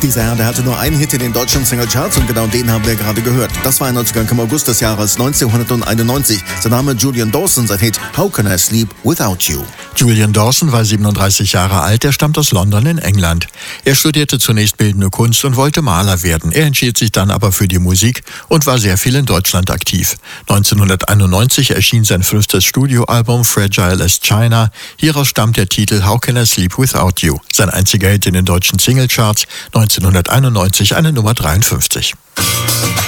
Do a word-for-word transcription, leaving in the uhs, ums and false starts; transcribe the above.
Dieser Herr, der hatte nur einen Hit in den deutschen Singlecharts und genau den haben wir gerade gehört. Das war ein Neuzugang im August des Jahres neunzehnhunderteinundneunzig. Sein Name Julian Dawson, sein Hit How Can I Sleep Without You. Julian Dawson war siebenunddreißig Jahre alt, er stammt aus London in England. Er studierte zunächst bildende Kunst und wollte Maler werden. Er entschied sich dann aber für die Musik und war sehr viel in Deutschland aktiv. neunzehnhunderteinundneunzig erschien sein fünftes Studioalbum Fragile as China. Hieraus stammt der Titel How Can I Sleep Without You. Sein einziger Hit in den deutschen Singlecharts, neunzehnhunderteinundneunzig eine Nummer dreiundfünfzig.